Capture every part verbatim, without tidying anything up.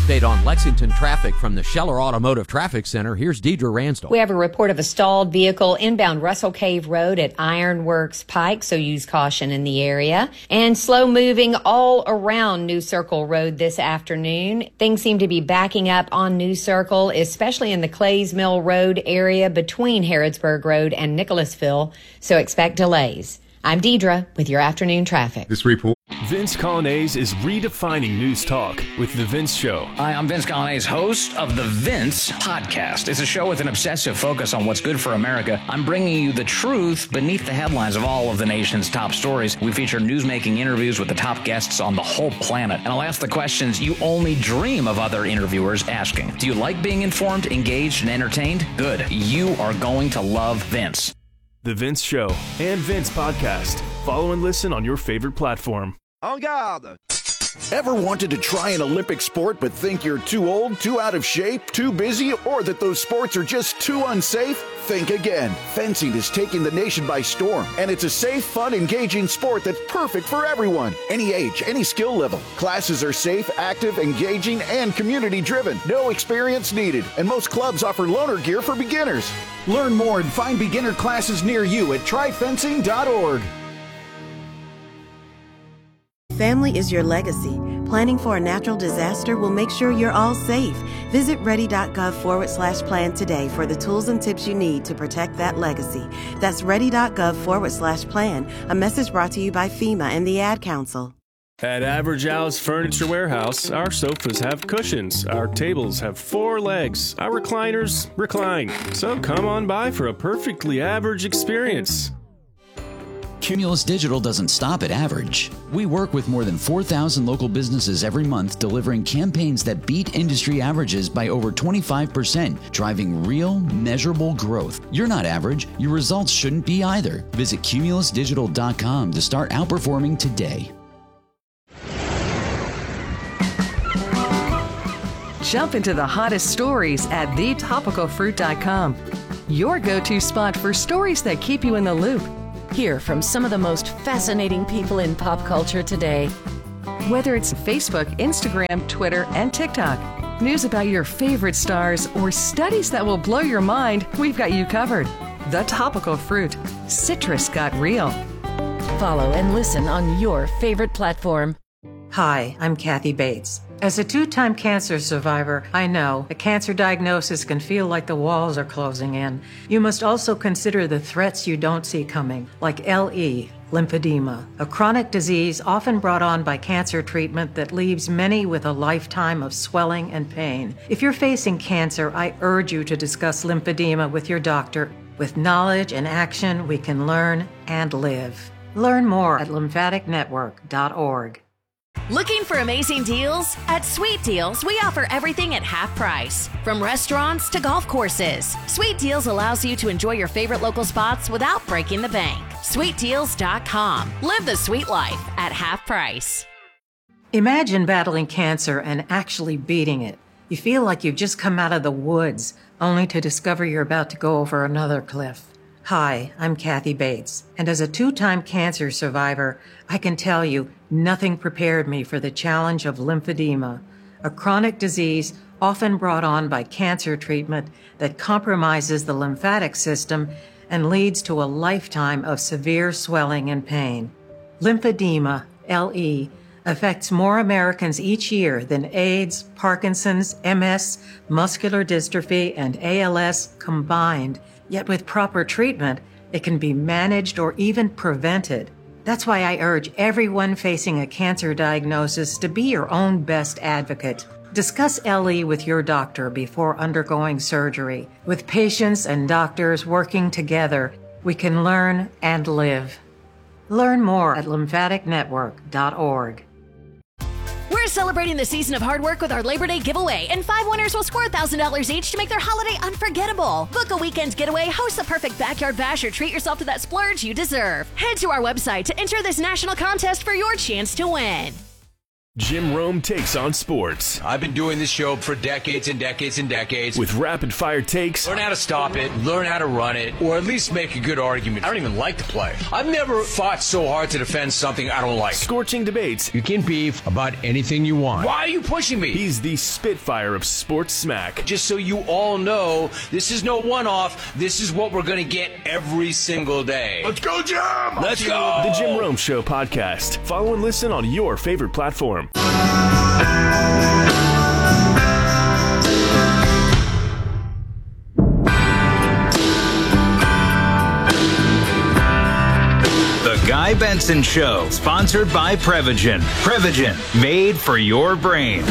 update on Lexington traffic from the Scheller Automotive Traffic Center. Here's Deidre Ransdell. We have a report of a stalled vehicle inbound Russell Cave Road at Ironworks Pike, so use caution in the area. And slow moving all around New Circle Road this afternoon. Things seem to be backing up on New Circle, especially in the Clays Mill Road area between Harrodsburg Road and Nicholasville, so expect delays. I'm Deidre with your afternoon traffic. This report. Vince Colonnese is redefining news talk with The Vince Show. Hi, I'm Vince Colonnese, host of The Vince Podcast. It's a show with an obsessive focus on what's good for America. I'm bringing you the truth beneath the headlines of all of the nation's top stories. We feature newsmaking interviews with the top guests on the whole planet. And I'll ask the questions you only dream of other interviewers asking. Do you like being informed, engaged, and entertained? Good. You are going to love Vince. The Vince Show and Vince Podcast. Follow and listen on your favorite platform. En garde! Ever wanted to try an Olympic sport but think you're too old, too out of shape, too busy, or that those sports are just too unsafe? Think again. Fencing is taking the nation by storm, and it's a safe, fun, engaging sport that's perfect for everyone. Any age, any skill level. Classes are safe, active, engaging, and community-driven. No experience needed, and most clubs offer loaner gear for beginners. Learn more and find beginner classes near you at try fencing dot org. Family is your legacy. Planning for a natural disaster will make sure you're all safe. Visit ready.gov forward slash plan today for the tools and tips you need to protect that legacy. That's ready.gov forward slash plan. A message brought to you by FEMA and the Ad Council. At Average Al's Furniture Warehouse, our sofas have cushions, our tables have four legs, our recliners recline. So come on by for a perfectly average experience. Cumulus Digital doesn't stop at average. We work with more than four thousand local businesses every month, delivering campaigns that beat industry averages by over twenty-five percent, driving real, measurable growth. You're not average. Your results shouldn't be either. Visit cumulus digital dot com to start outperforming today. Jump into the hottest stories at the topical fruit dot com. Your go-to spot for stories that keep you in the loop. Hear from some of the most fascinating people in pop culture today. Whether it's Facebook, Instagram, Twitter, and TikTok, news about your favorite stars, or studies that will blow your mind, we've got you covered. The Topical Fruit. Citrus got real. Follow and listen on your favorite platform. Hi, I'm Kathy Bates. As a two-time cancer survivor, I know a cancer diagnosis can feel like the walls are closing in. You must also consider the threats you don't see coming, like L E, lymphedema, a chronic disease often brought on by cancer treatment that leaves many with a lifetime of swelling and pain. If you're facing cancer, I urge you to discuss lymphedema with your doctor. With knowledge and action, we can learn and live. Learn more at lymphatic network dot org. Looking for amazing deals? At Sweet Deals, we offer everything at half price. From restaurants to golf courses, Sweet Deals allows you to enjoy your favorite local spots without breaking the bank. sweet deals dot com. Live the sweet life at half price. Imagine battling cancer and actually beating it. You feel like you've just come out of the woods, only to discover you're about to go over another cliff. Hi, I'm Kathy Bates, and as a two-time cancer survivor, I can tell you nothing prepared me for the challenge of lymphedema, a chronic disease often brought on by cancer treatment that compromises the lymphatic system and leads to a lifetime of severe swelling and pain. Lymphedema, L E, affects more Americans each year than AIDS, Parkinson's, M S, muscular dystrophy, and A L S combined. Yet with proper treatment, it can be managed or even prevented. That's why I urge everyone facing a cancer diagnosis to be your own best advocate. Discuss L E with your doctor before undergoing surgery. With patients and doctors working together, we can learn and live. Learn more at lymphatic network dot org. We're celebrating the season of hard work with our Labor Day giveaway, and five winners will score one thousand dollars each to make their holiday unforgettable. Book a weekend getaway, host the perfect backyard bash, or treat yourself to that splurge you deserve. Head to our website to enter this national contest for your chance to win. Jim Rome takes on sports. I've been doing this show for decades and decades and decades. With rapid-fire takes. Learn how to stop it, learn how to run it, or at least make a good argument. I don't even like to play. I've never fought so hard to defend something I don't like. Scorching debates. You can beef about anything you want. Why are you pushing me? He's the Spitfire of sports smack. Just so you all know, this is no one-off. This is what we're going to get every single day. Let's go, Jim! Let's go! The Jim Rome Show podcast. Follow and listen on your favorite platform. The Guy Benson Show, sponsored by Prevagen. Prevagen, made for your brain.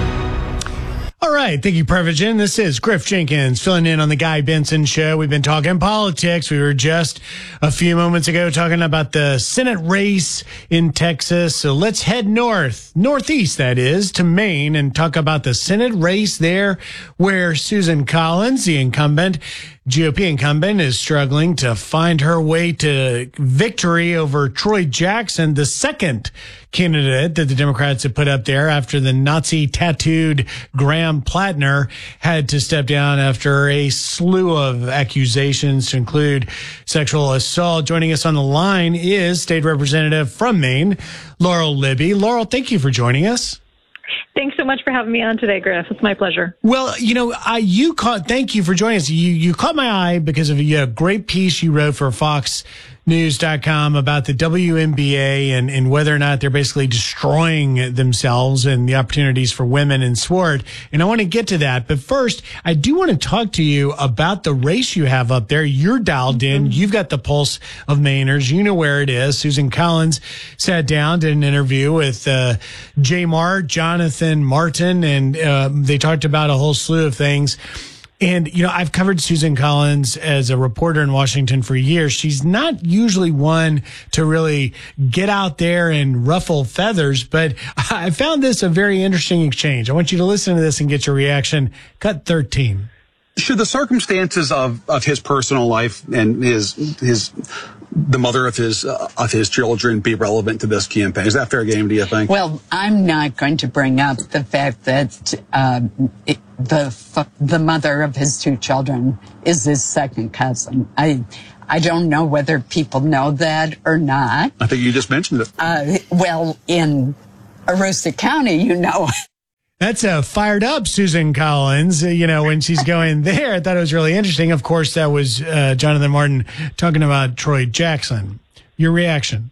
All right. Thank you, Prevagen. This is Griff Jenkins filling in on the Guy Benson Show. We've been talking politics. We were just a few moments ago talking about the Senate race in Texas. So let's head north, northeast, that is, to Maine and talk about the Senate race there where Susan Collins, the incumbent, G O P incumbent, is struggling to find her way to victory over Troy Jackson, the second candidate that the Democrats have put up there after the Nazi-tattooed Graham Plattner had to step down after a slew of accusations to include sexual assault. Joining us on the line is State Representative from Maine, Laurel Libby. Laurel, thank you for joining us. Thanks so much for having me on today, Griff. It's my pleasure. Well, you know, I, you caught, thank you for joining us. You, you caught my eye because of a, a great piece you wrote for Fox News dot com about the W N B A and, and whether or not they're basically destroying themselves and the opportunities for women in sport. And I want to get to that. But first, I do want to talk to you about the race you have up there. You're dialed in. Mm-hmm. You've got the pulse of Mainers. You know where it is. Susan Collins sat down, did an interview with uh, J Mart, Jonathan Martin, and uh, they talked about a whole slew of things. And, you know, I've covered Susan Collins as a reporter in Washington for years. She's not usually one to really get out there and ruffle feathers, but I found this a very interesting exchange. I want you to listen to this and get your reaction. Cut thirteen. Should the circumstances of, of his personal life and his his the mother of his uh, of his children be relevant to this campaign? Is that fair game, do you think? Well, I'm not going to bring up the fact that uh, it, the the mother of his two children is his second cousin. I I don't know whether people know that or not. I think you just mentioned it. Uh, well, in Aroostook County, you know. That's a fired up Susan Collins, you know, when she's going there. I thought it was really interesting. Of course, that was uh, Jonathan Martin talking about Troy Jackson. Your reaction?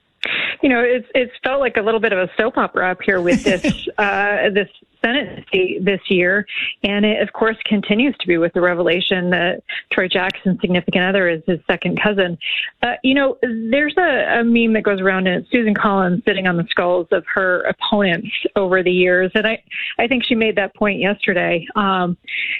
You know, it's it's felt like a little bit of a soap opera up here with this uh, this Senate seat this year, and it of course continues to be with the revelation that Troy Jackson's significant other is his second cousin. Uh, you know, there's a, a meme that goes around, and it's Susan Collins sitting on the skulls of her opponents over the years, and I I think she made that point yesterday. Um,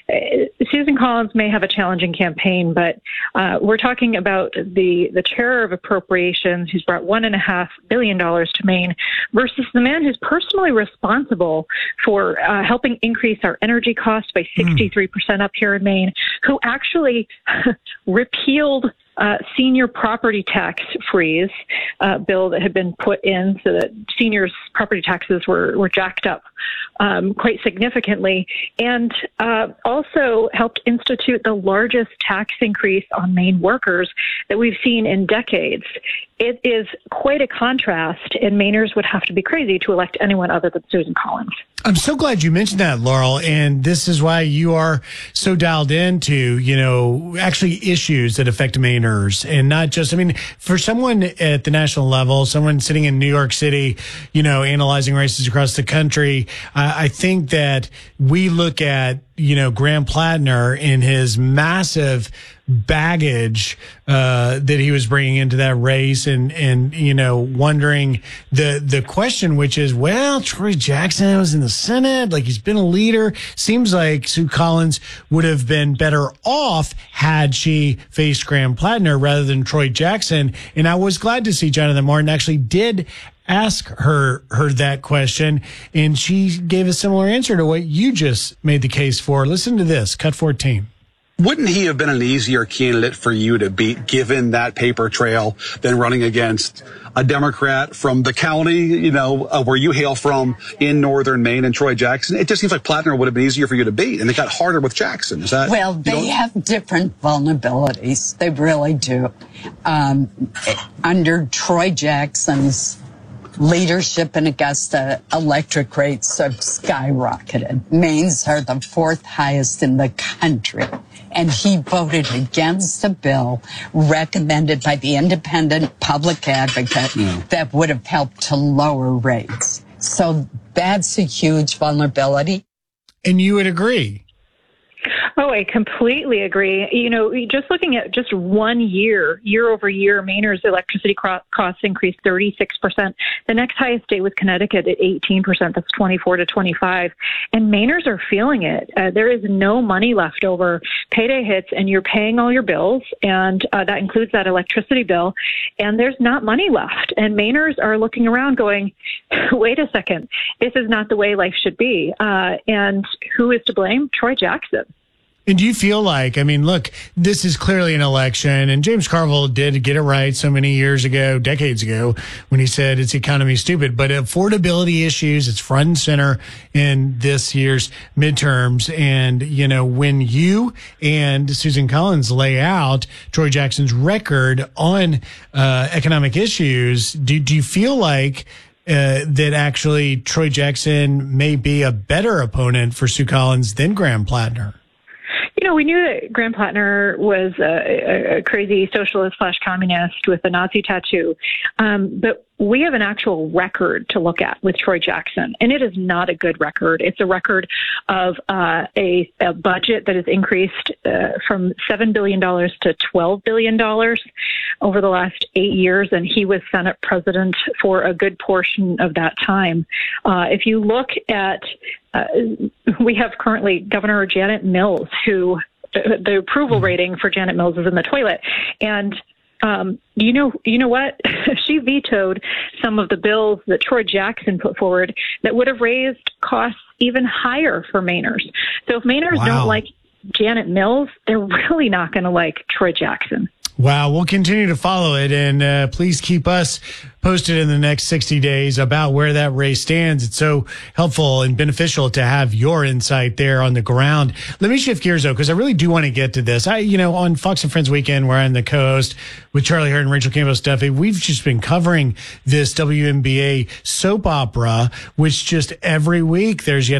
Susan Collins may have a challenging campaign, but uh, we're talking about the the chair of appropriations who's brought one and a half billion dollars to Maine versus the man who's personally responsible for uh, helping increase our energy costs by sixty-three percent up here in Maine, who actually repealed Uh, senior property tax freeze uh, bill that had been put in so that seniors' property taxes were, were jacked up um, quite significantly, and uh, also helped institute the largest tax increase on Maine workers that we've seen in decades. It is quite a contrast, and Mainers would have to be crazy to elect anyone other than Susan Collins. I'm so glad you mentioned that, Laurel, and this is why you are so dialed into, you know, actually issues that affect Mainers, and not just, I mean, for someone at the national level, someone sitting in New York City, you know, analyzing races across the country, uh, I think that we look at, you know, Graham Plattner in his massive baggage uh, that he was bringing into that race, and and you know, wondering the the question, which is, well, Troy Jackson was in the Senate, like he's been a leader. Seems like Sue Collins would have been better off had she faced Graham Plattner rather than Troy Jackson. And I was glad to see Jonathan Martin actually did ask her her that question, and she gave a similar answer to what you just made the case for. Listen to this, cut fourteen. Wouldn't he have been an easier candidate for you to beat, given that paper trail, than running against a Democrat from the county, you know, uh, where you hail from in northern Maine, and Troy Jackson? It just seems like Plattner would have been easier for you to beat, and it got harder with Jackson. Is that well? They have different vulnerabilities. They really do. Um, under Troy Jackson's leadership in Augusta, electric rates have skyrocketed. Maine's are the fourth highest in the country. And he voted against a bill recommended by the independent public advocate yeah. that would have helped to lower rates. So that's a huge vulnerability. And you would agree? Oh, I completely agree. You know, just looking at just one year, year over year, Maine's electricity costs increased thirty-six percent. The next highest state was Connecticut at eighteen percent. That's twenty-four to twenty-five. And Mainers are feeling it. Uh, there is no money left over. Payday hits and you're paying all your bills, and uh, that includes that electricity bill, and there's not money left. And Mainers are looking around going, wait a second, this is not the way life should be. Uh, and who is to blame? Troy Jackson. And do you feel like, I mean, look, this is clearly an election, and James Carville did get it right so many years ago, decades ago, when he said it's economy stupid, but affordability issues, it's front and center in this year's midterms. And, you know, when you and Susan Collins lay out Troy Jackson's record on uh, economic issues, do, do you feel like uh, that actually Troy Jackson may be a better opponent for Sue Collins than Graham Plattner? You know, we knew that Graham Plattner was a, a crazy socialist slash communist with a Nazi tattoo. Um, but we have an actual record to look at with Troy Jackson, and it is not a good record. It's a record of uh, a, a budget that has increased uh, from seven billion dollars to twelve billion dollars over the last eight years, and he was Senate president for a good portion of that time. Uh, if you look at, uh, we have currently Governor Janet Mills, who uh, the approval rating for Janet Mills is in the toilet, and Um, you know, you know what? She vetoed some of the bills that Troy Jackson put forward that would have raised costs even higher for Mainers. So if Mainers wow. don't like Janet Mills, they're really not going to like Troy Jackson. Wow. We'll continue to follow it, and uh, please keep us posted in the next sixty days about where that race stands. It's so helpful and beneficial to have your insight there on the ground. Let me shift gears, though, because I really do want to get to this. I, you know, on Fox and Friends Weekend, where I'm the co-host with Charlie Hurt and Rachel Campbell-Stuffy, we've just been covering this W N B A soap opera, which just every week there's yet